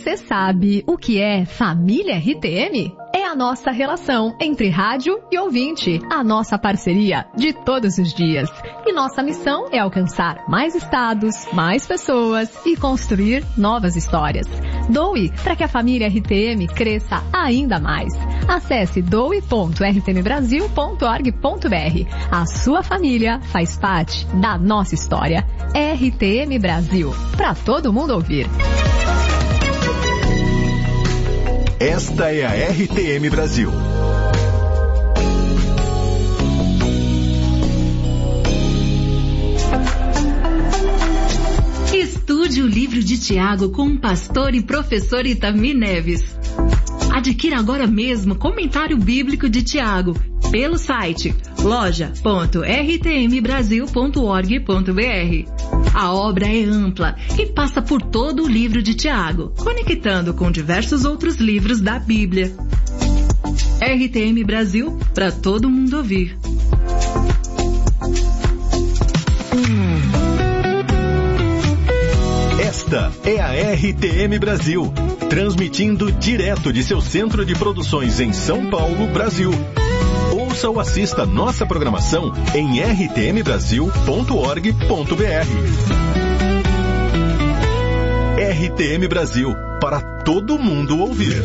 Você sabe o que é família RTM? É a nossa relação entre rádio e ouvinte, a nossa parceria de todos os dias. E nossa missão é alcançar mais estados, mais pessoas e construir novas histórias. Doe para que a família RTM cresça ainda mais. Acesse doe.rtmbrasil.org.br. A sua família faz parte da nossa história. RTM Brasil, para todo mundo ouvir. Esta é a RTM Brasil. Estude o livro de Tiago com o pastor e professor Itamir Neves. Adquira agora mesmo Comentário Bíblico de Tiago pelo site loja.rtmbrasil.org.br. A obra é ampla e passa por todo o livro de Tiago, conectando com diversos outros livros da Bíblia. RTM Brasil, para todo mundo ouvir. Esta é a RTM Brasil, transmitindo direto de seu centro de produções em São Paulo, Brasil. Ouça ou assista nossa programação em rtmbrasil.org.br. RTM Brasil, para todo mundo ouvir.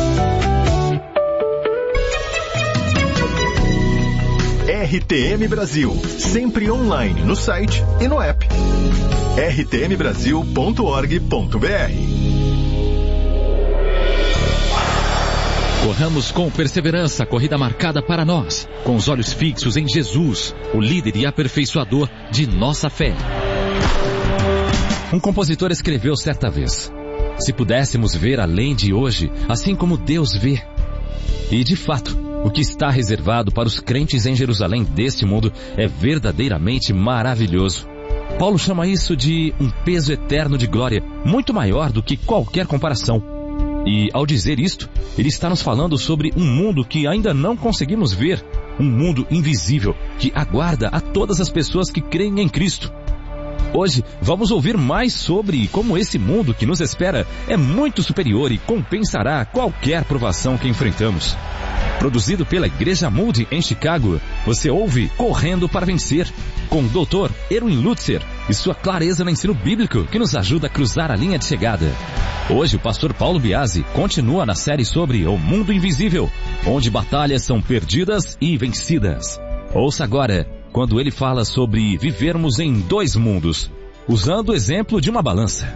RTM Brasil, sempre online no site e no app. rtmbrasil.org.br. Corramos com perseverança a corrida marcada para nós, com os olhos fixos em Jesus, o líder e aperfeiçoador de nossa fé. Um compositor escreveu certa vez: se pudéssemos ver além de hoje, assim como Deus vê. E de fato, o que está reservado para os crentes em Jerusalém deste mundo é verdadeiramente maravilhoso. Paulo chama isso de um peso eterno de glória, muito maior do que qualquer comparação. E ao dizer isto, ele está nos falando sobre um mundo que ainda não conseguimos ver, um mundo invisível que aguarda a todas as pessoas que creem em Cristo. Hoje vamos ouvir mais sobre como esse mundo que nos espera é muito superior e compensará qualquer provação que enfrentamos. Produzido pela Igreja Moody em Chicago, você ouve Correndo para Vencer, com o Dr. Erwin Lutzer e sua clareza no ensino bíblico que nos ajuda a cruzar a linha de chegada. Hoje o pastor Paulo Biasi continua na série sobre o mundo invisível, onde batalhas são perdidas e vencidas. Ouça agora, quando ele fala sobre vivermos em dois mundos, usando o exemplo de uma balança.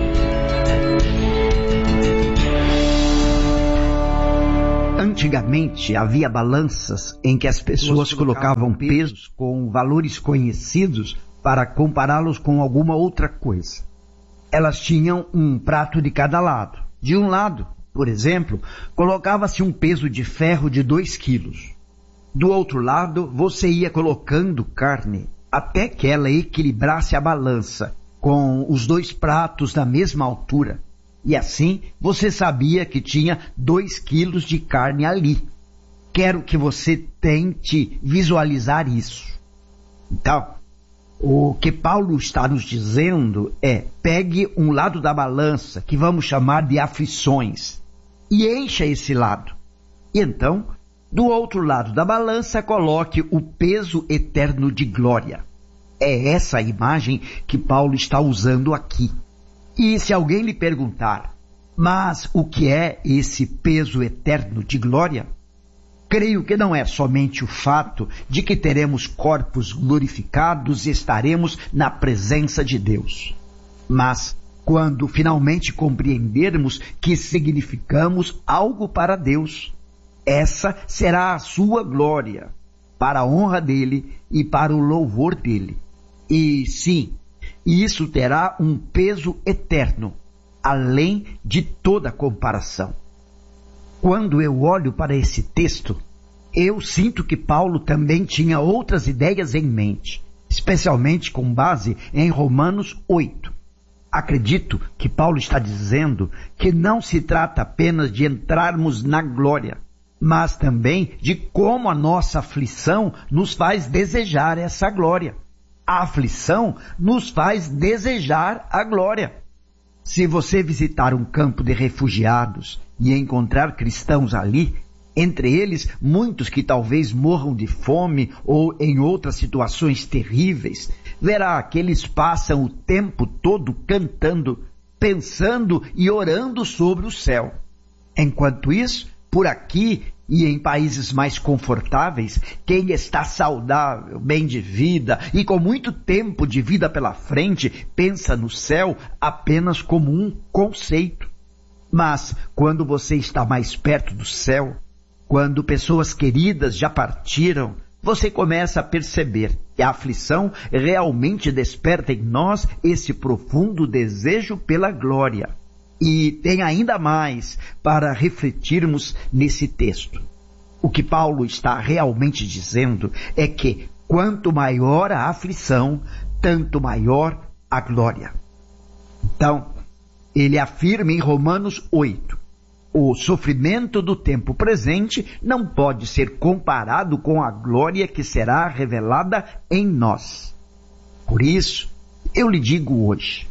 Antigamente havia balanças em que as pessoas colocavam pesos com valores conhecidos para compará-los com alguma outra coisa. Elas tinham um prato de cada lado. De um lado, por exemplo, colocava-se um peso de ferro de 2 quilos. Do outro lado, você ia colocando carne até que ela equilibrasse a balança com os 2 pratos da mesma altura. E assim, você sabia que tinha 2 quilos de carne ali. Quero que você tente visualizar isso. Então, o que Paulo está nos dizendo é: pegue um lado da balança, que vamos chamar de aflições, e encha esse lado. E então, do outro lado da balança, coloque o peso eterno de glória. É essa a imagem que Paulo está usando aqui. E se alguém lhe perguntar: mas o que é esse peso eterno de glória? Creio que não é somente o fato de que teremos corpos glorificados e estaremos na presença de Deus. Mas quando finalmente compreendermos que significamos algo para Deus, essa será a sua glória, para a honra dele e para o louvor dele. E sim, isso terá um peso eterno, além de toda comparação. Quando eu olho para esse texto, eu sinto que Paulo também tinha outras ideias em mente, especialmente com base em Romanos 8. Acredito que Paulo está dizendo que não se trata apenas de entrarmos na glória, mas também de como a nossa aflição nos faz desejar essa glória. A aflição nos faz desejar a glória. Se você visitar um campo de refugiados e encontrar cristãos ali, entre eles muitos que talvez morram de fome ou em outras situações terríveis, verá que eles passam o tempo todo cantando, pensando e orando sobre o céu. Enquanto isso, por aqui e em países mais confortáveis, quem está saudável, bem de vida e com muito tempo de vida pela frente, pensa no céu apenas como um conceito. Mas quando você está mais perto do céu, quando pessoas queridas já partiram, você começa a perceber que a aflição realmente desperta em nós esse profundo desejo pela glória. E tem ainda mais para refletirmos nesse texto. O que Paulo está realmente dizendo é que quanto maior a aflição, tanto maior a glória. Então, ele afirma em Romanos 8, o sofrimento do tempo presente não pode ser comparado com a glória que será revelada em nós. Por isso, eu lhe digo hoje,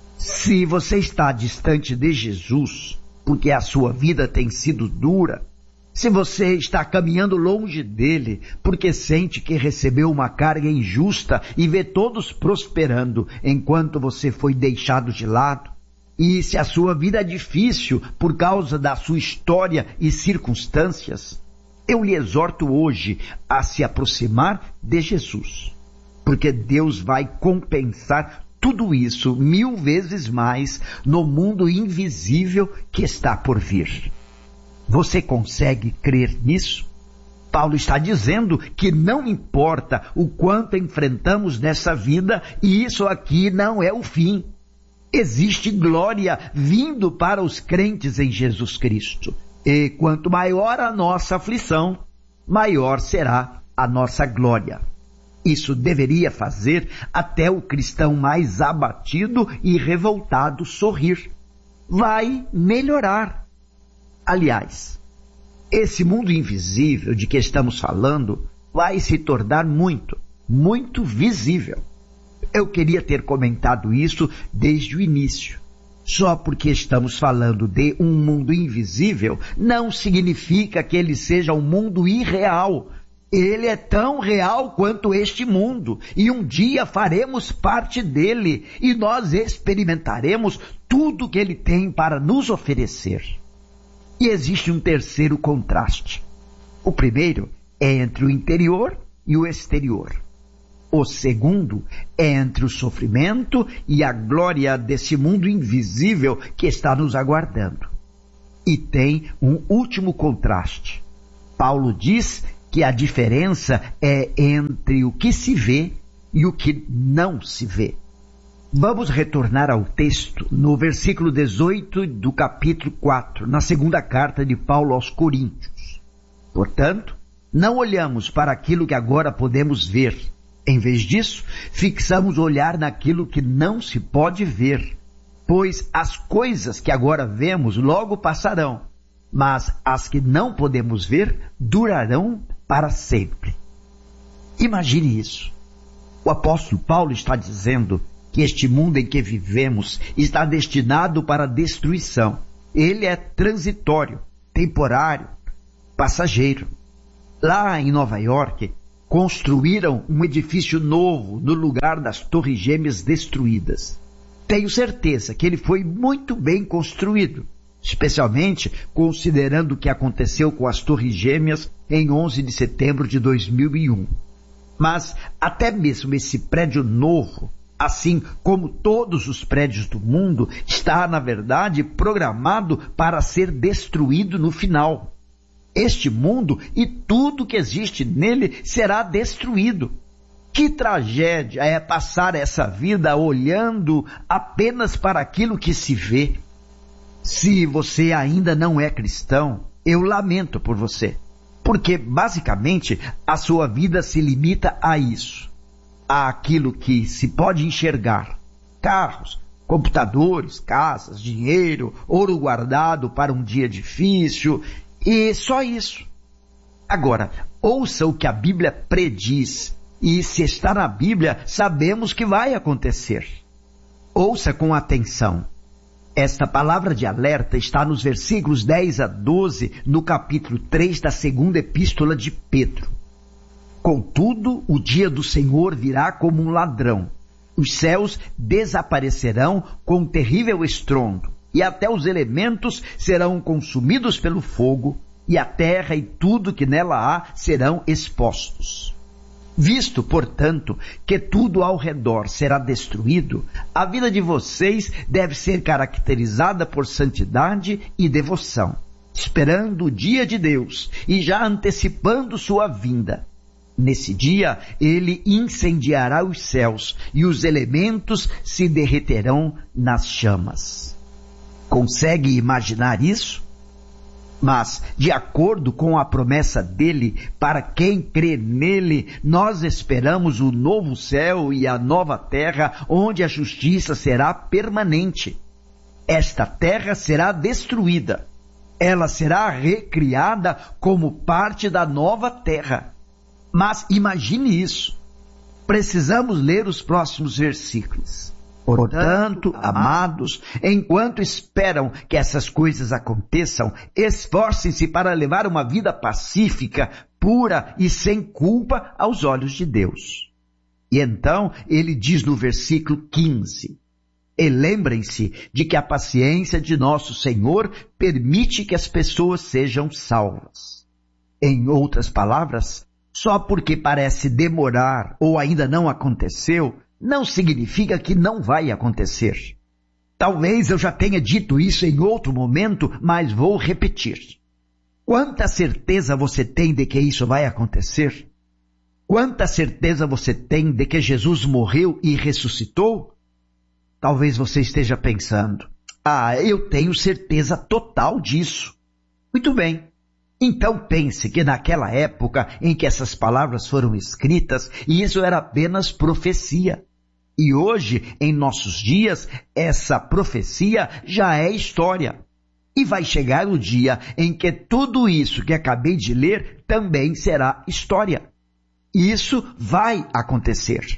se você está distante de Jesus, porque a sua vida tem sido dura, se você está caminhando longe dele, porque sente que recebeu uma carga injusta e vê todos prosperando enquanto você foi deixado de lado, e se a sua vida é difícil por causa da sua história e circunstâncias, eu lhe exorto hoje a se aproximar de Jesus, porque Deus vai compensar tudo isso 1000 vezes mais no mundo invisível que está por vir. Você consegue crer nisso? Paulo está dizendo que não importa o quanto enfrentamos nessa vida, e isso aqui não é o fim. Existe glória vindo para os crentes em Jesus Cristo. E quanto maior a nossa aflição, maior será a nossa glória. Isso deveria fazer até o cristão mais abatido e revoltado sorrir. Vai melhorar. Aliás, esse mundo invisível de que estamos falando vai se tornar muito, muito visível. Eu queria ter comentado isso desde o início. Só porque estamos falando de um mundo invisível, não significa que ele seja um mundo irreal. Ele é tão real quanto este mundo, e um dia faremos parte dele, e nós experimentaremos tudo que ele tem para nos oferecer. E existe um terceiro contraste. O primeiro é entre o interior e o exterior. O segundo é entre o sofrimento e a glória desse mundo invisível que está nos aguardando. E tem um último contraste. Paulo diz que a diferença é entre o que se vê e o que não se vê. Vamos retornar ao texto no versículo 18 do capítulo 4, na segunda carta de Paulo aos Coríntios. Portanto, não olhamos para aquilo que agora podemos ver. Em vez disso, fixamos o olhar naquilo que não se pode ver, pois as coisas que agora vemos logo passarão, mas as que não podemos ver durarão para sempre. Imagine isso. O apóstolo Paulo está dizendo que este mundo em que vivemos está destinado para destruição. Ele é transitório, temporário, passageiro. Lá em Nova York, construíram um edifício novo no lugar das Torres Gêmeas destruídas. Tenho certeza que ele foi muito bem construído, especialmente considerando o que aconteceu com as Torres Gêmeas em 11 de setembro de 2001. Mas até mesmo esse prédio novo, assim como todos os prédios do mundo, está, na verdade, programado para ser destruído no final. Este mundo e tudo que existe nele será destruído. Que tragédia é passar essa vida olhando apenas para aquilo que se vê. Se você ainda não é cristão, eu lamento por você, porque basicamente a sua vida se limita a isso, àquilo que se pode enxergar: carros, computadores, casas, dinheiro, ouro guardado para um dia difícil, e só isso. Agora, ouça o que a Bíblia prediz, e se está na Bíblia, sabemos que vai acontecer. Ouça com atenção. Esta palavra de alerta está nos versículos 10 a 12, no capítulo 3 da segunda epístola de Pedro. Contudo, o dia do Senhor virá como um ladrão. Os céus desaparecerão com um terrível estrondo, e até os elementos serão consumidos pelo fogo, e a terra e tudo que nela há serão expostos. Visto, portanto, que tudo ao redor será destruído, a vida de vocês deve ser caracterizada por santidade e devoção, esperando o dia de Deus e já antecipando sua vinda. Nesse dia, ele incendiará os céus e os elementos se derreterão nas chamas. Consegue imaginar isso? Mas, de acordo com a promessa dele, para quem crê nele, nós esperamos o novo céu e a nova terra, onde a justiça será permanente. Esta terra será destruída. Ela será recriada como parte da nova terra. Mas imagine isso. Precisamos ler os próximos versículos. Portanto, amados, enquanto esperam que essas coisas aconteçam, esforcem-se para levar uma vida pacífica, pura e sem culpa aos olhos de Deus. E então ele diz no versículo 15, e lembrem-se de que a paciência de nosso Senhor permite que as pessoas sejam salvas. Em outras palavras, só porque parece demorar ou ainda não aconteceu, não significa que não vai acontecer. Talvez eu já tenha dito isso em outro momento, mas vou repetir. Quanta certeza você tem de que isso vai acontecer? Quanta certeza você tem de que Jesus morreu e ressuscitou? Talvez você esteja pensando, eu tenho certeza total disso. Muito bem. Então pense que naquela época em que essas palavras foram escritas, isso era apenas profecia. E hoje, em nossos dias, essa profecia já é história. E vai chegar o dia em que tudo isso que acabei de ler também será história. Isso vai acontecer.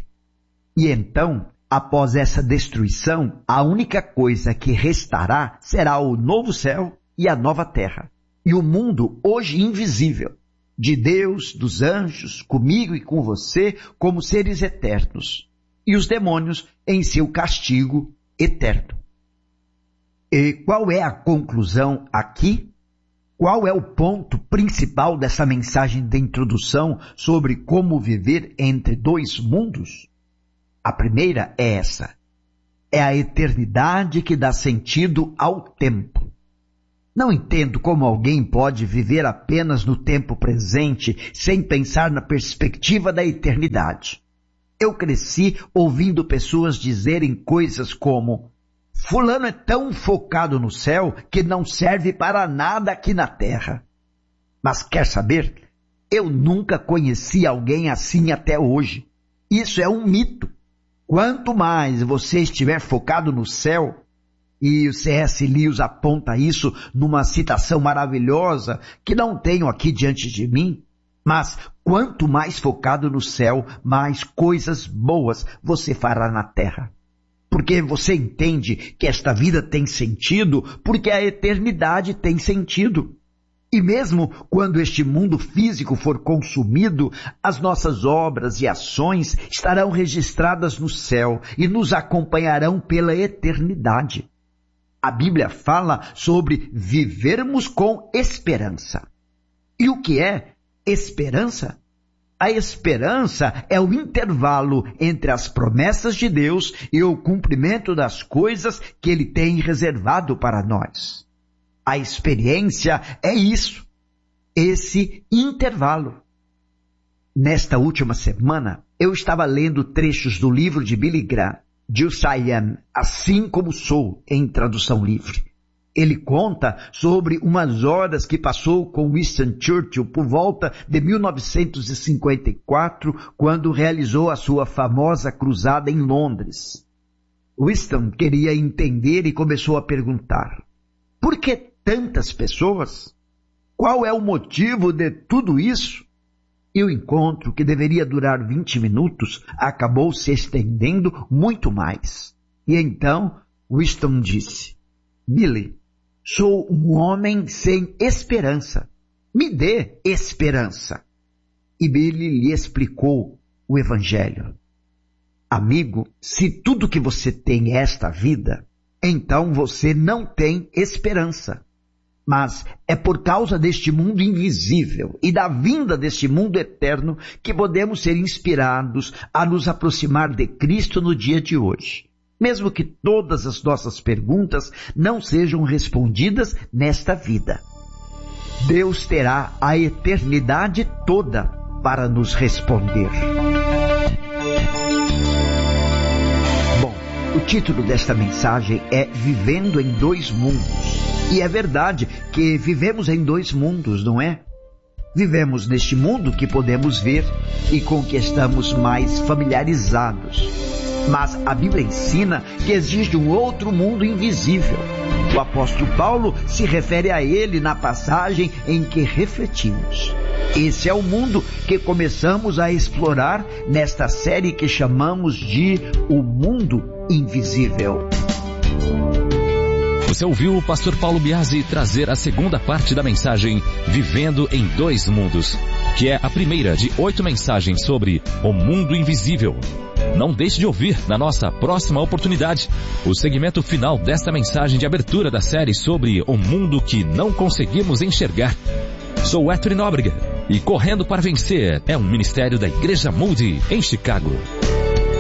E então, após essa destruição, a única coisa que restará será o novo céu e a nova terra. E o mundo hoje invisível, de Deus, dos anjos, comigo e com você, como seres eternos. E os demônios em seu castigo eterno. E qual é a conclusão aqui? Qual é o ponto principal dessa mensagem de introdução sobre como viver entre dois mundos? A primeira é essa. É a eternidade que dá sentido ao tempo. Não entendo como alguém pode viver apenas no tempo presente sem pensar na perspectiva da eternidade. Eu cresci ouvindo pessoas dizerem coisas como: fulano é tão focado no céu que não serve para nada aqui na terra. Mas quer saber? Eu nunca conheci alguém assim até hoje. Isso é um mito. Quanto mais você estiver focado no céu, e o C.S. Lewis aponta isso numa citação maravilhosa que não tenho aqui diante de mim, mas quanto mais focado no céu, mais coisas boas você fará na terra. Porque você entende que esta vida tem sentido, porque a eternidade tem sentido. E mesmo quando este mundo físico for consumido, as nossas obras e ações estarão registradas no céu e nos acompanharão pela eternidade. A Bíblia fala sobre vivermos com esperança. E o que é esperança? A esperança é o intervalo entre as promessas de Deus e o cumprimento das coisas que Ele tem reservado para nós. A experiência é isso, esse intervalo. Nesta última semana, eu estava lendo trechos do livro de Billy Graham, Just I Am, Assim Como Sou, em tradução livre. Ele conta sobre umas horas que passou com Winston Churchill por volta de 1954, quando realizou a sua famosa cruzada em Londres. Winston queria entender e começou a perguntar: por que tantas pessoas? Qual é o motivo de tudo isso? E o encontro, que deveria durar 20 minutos, acabou se estendendo muito mais. E então Winston disse: Billy, sou um homem sem esperança. Me dê esperança. E Billy lhe explicou o Evangelho. Amigo, se tudo que você tem é esta vida, então você não tem esperança. Mas é por causa deste mundo invisível e da vinda deste mundo eterno que podemos ser inspirados a nos aproximar de Cristo no dia de hoje. Mesmo que todas as nossas perguntas não sejam respondidas nesta vida. Deus terá a eternidade toda para nos responder. Bom, o título desta mensagem é Vivendo em Dois Mundos. E é verdade que vivemos em dois mundos, não é? Vivemos neste mundo que podemos ver e com que estamos mais familiarizados. Mas a Bíblia ensina que existe um outro mundo invisível. O apóstolo Paulo se refere a ele na passagem em que refletimos. Esse é o mundo que começamos a explorar nesta série que chamamos de O Mundo Invisível. Você ouviu o pastor Paulo Biasi trazer a segunda parte da mensagem Vivendo em Dois Mundos, que é a primeira de 8 mensagens sobre o mundo invisível. Não deixe de ouvir, na nossa próxima oportunidade, o segmento final desta mensagem de abertura da série sobre o mundo que não conseguimos enxergar. Sou Héctor Nóbrega e Correndo para Vencer é um ministério da Igreja Moody em Chicago.